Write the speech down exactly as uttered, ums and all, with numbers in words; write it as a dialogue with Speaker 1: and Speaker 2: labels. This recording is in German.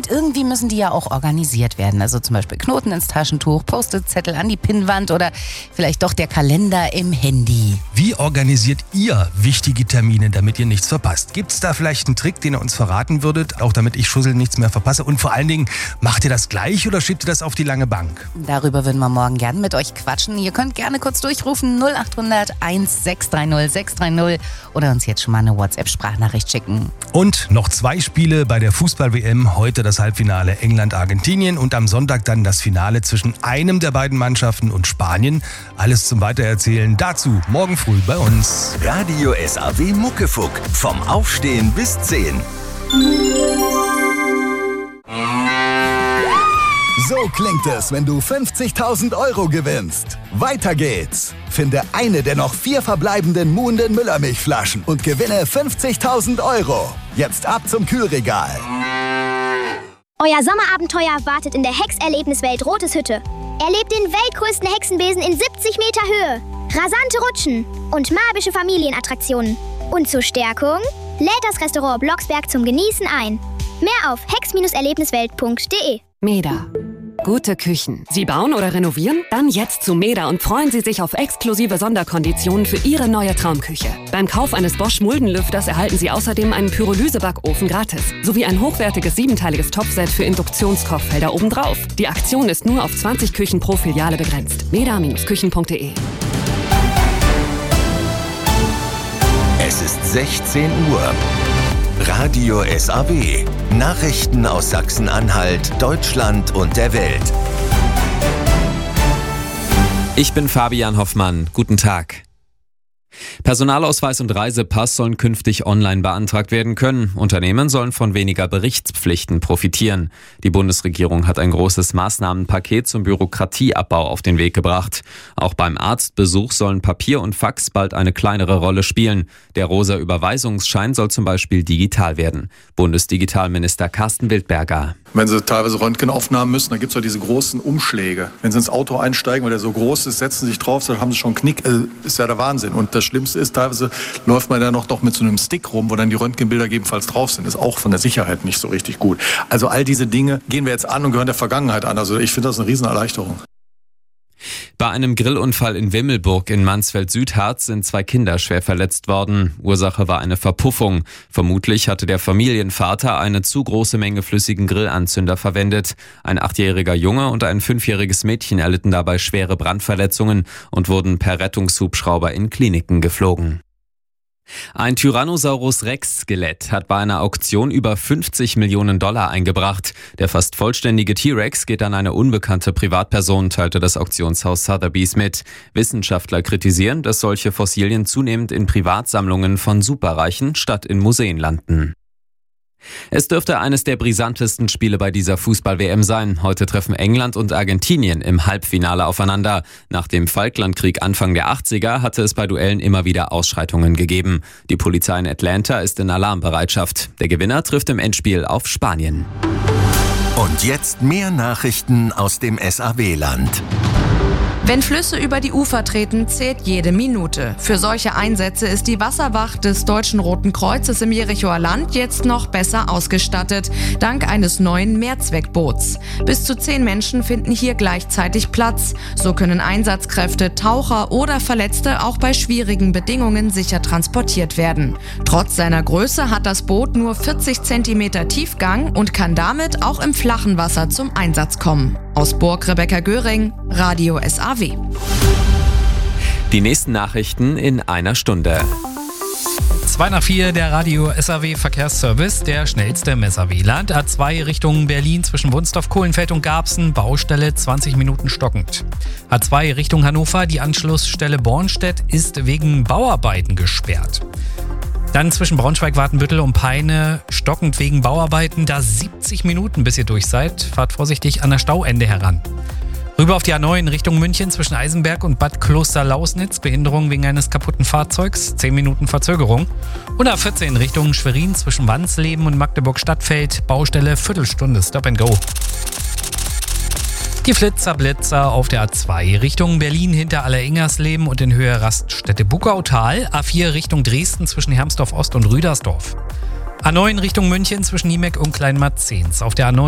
Speaker 1: irgendwie müssen die ja auch organisiert werden. Also zum Beispiel Knoten ins Taschentuch, Post-it-Zettel an die Pinnwand oder vielleicht doch der Kalender im Handy.
Speaker 2: Wie organisiert ihr wichtige Termine, damit ihr nichts verpasst? Gibt es da vielleicht einen Trick, den ihr uns verraten würdet, auch damit ich Schussel nichts mehr verpasse? Und vor allen Dingen, macht ihr das gleich oder schiebt ihr das auf die lange Bank?
Speaker 1: Darüber würden wir morgen gerne mit euch quatschen. Ihr könnt gerne kurz durchrufen null acht hundert eins sechs drei null sechs drei null oder uns jetzt schon mal eine WhatsApp-Sprachnachricht schicken.
Speaker 2: Und noch zwei Spiele bei der Fußball-W M. Heute das Halbfinale England-Argentinien und am Sonntag dann das Finale zwischen einem der beiden Mannschaften und Spanien. Alles zum Weitererzählen dazu morgen früh bei uns.
Speaker 3: Radio S A W Muckefuck. Vom Aufstehen bis zehn.
Speaker 4: So klingt es, wenn du fünfzigtausend Euro gewinnst. Weiter geht's. Finde eine der noch vier verbleibenden Muhnden Müllermilchflaschen und gewinne fünfzigtausend Euro. Jetzt ab zum Kühlregal.
Speaker 5: Euer Sommerabenteuer wartet in der Hexerlebniswelt Rotes Hütte. Erlebt den weltgrößten Hexenbesen in siebzig Meter Höhe, rasante Rutschen und magische Familienattraktionen. Und zur Stärkung lädt das Restaurant Blocksberg zum Genießen ein. Mehr auf hex Erlebniswelt punkt de.
Speaker 6: Meda. Gute Küchen. Sie bauen oder renovieren? Dann jetzt zu Meda und freuen Sie sich auf exklusive Sonderkonditionen für Ihre neue Traumküche. Beim Kauf eines Bosch Muldenlüfters erhalten Sie außerdem einen Pyrolysebackofen gratis sowie ein hochwertiges siebenteiliges Topfset für Induktionskochfelder obendrauf. Die Aktion ist nur auf zwanzig Küchen pro Filiale begrenzt. meda Küchen punkt de.
Speaker 3: Es ist sechzehn Uhr. Radio S A W. Nachrichten aus Sachsen-Anhalt, Deutschland und der Welt.
Speaker 7: Ich bin Fabian Hoffmann. Guten Tag. Personalausweis und Reisepass sollen künftig online beantragt werden können. Unternehmen sollen von weniger Berichtspflichten profitieren. Die Bundesregierung hat ein großes Maßnahmenpaket zum Bürokratieabbau auf den Weg gebracht. Auch beim Arztbesuch sollen Papier und Fax bald eine kleinere Rolle spielen. Der rosa Überweisungsschein soll zum Beispiel digital werden. Bundesdigitalminister Carsten Wildberger.
Speaker 8: Wenn Sie teilweise Röntgenaufnahmen müssen, dann gibt es ja diese großen Umschläge. Wenn Sie ins Auto einsteigen, weil der so groß ist, setzen Sie sich drauf, dann haben Sie schon einen Knick. Äh, ist ja der Wahnsinn. Und das Schlimmste ist, teilweise läuft man ja noch doch mit so einem Stick rum, wo dann die Röntgenbilder gegebenenfalls drauf sind. Ist auch von der Sicherheit nicht so richtig gut. Also all diese Dinge gehen wir jetzt an und gehören der Vergangenheit an. Also ich finde das eine Riesenerleichterung.
Speaker 7: Bei einem Grillunfall in Wimmelburg in Mansfeld-Südharz sind zwei Kinder schwer verletzt worden. Ursache war eine Verpuffung. Vermutlich hatte der Familienvater eine zu große Menge flüssigen Grillanzünder verwendet. Ein achtjähriger Junge und ein fünfjähriges Mädchen erlitten dabei schwere Brandverletzungen und wurden per Rettungshubschrauber in Kliniken geflogen. Ein Tyrannosaurus Rex-Skelett hat bei einer Auktion über fünfzig Millionen Dollar eingebracht. Der fast vollständige T-Rex geht an eine unbekannte Privatperson, teilte das Auktionshaus Sotheby's mit. Wissenschaftler kritisieren, dass solche Fossilien zunehmend in Privatsammlungen von Superreichen statt in Museen landen. Es dürfte eines der brisantesten Spiele bei dieser Fußball-W M sein. Heute treffen England und Argentinien im Halbfinale aufeinander. Nach dem Falklandkrieg Anfang der achtziger hatte es bei Duellen immer wieder Ausschreitungen gegeben. Die Polizei in Atlanta ist in Alarmbereitschaft. Der Gewinner trifft im Endspiel auf Spanien.
Speaker 3: Und jetzt mehr Nachrichten aus dem S A W-Land.
Speaker 9: Wenn Flüsse über die Ufer treten, zählt jede Minute. Für solche Einsätze ist die Wasserwacht des Deutschen Roten Kreuzes im Jerichoer Land jetzt noch besser ausgestattet, dank eines neuen Mehrzweckboots. Bis zu zehn Menschen finden hier gleichzeitig Platz. So können Einsatzkräfte, Taucher oder Verletzte auch bei schwierigen Bedingungen sicher transportiert werden. Trotz seiner Größe hat das Boot nur vierzig Zentimeter Tiefgang und kann damit auch im flachen Wasser zum Einsatz kommen. Aus Burg Rebecca Göring, Radio S A W.
Speaker 7: Die nächsten Nachrichten in einer Stunde.
Speaker 10: zwei nach vier, der Radio S A W Verkehrsservice, der schnellste im S A W-Land. A zwei Richtung Berlin zwischen Wunstorf, Kohlenfeld und Garbsen, Baustelle zwanzig Minuten stockend. A zwei Richtung Hannover, die Anschlussstelle Bornstedt ist wegen Bauarbeiten gesperrt. Dann zwischen Braunschweig-Watenbüttel und Peine stockend wegen Bauarbeiten, da siebzig Minuten, bis ihr durch seid. Fahrt vorsichtig an der Stauende heran. Rüber auf die A neun Richtung München zwischen Eisenberg und Bad Kloster-Lausnitz. Behinderung wegen eines kaputten Fahrzeugs, zehn Minuten Verzögerung. Und A vierzehn Richtung Schwerin zwischen Wansleben und Magdeburg-Stadtfeld. Baustelle Viertelstunde, Stop and Go. Die Flitzer-Blitzer auf der A zwei Richtung Berlin hinter Alleringersleben und in Höhe Raststätte Buckautal. A vier Richtung Dresden zwischen Hermsdorf Ost und Rüdersdorf. A neun Richtung München zwischen Niemeck und Kleinmarzens. Auf der A neun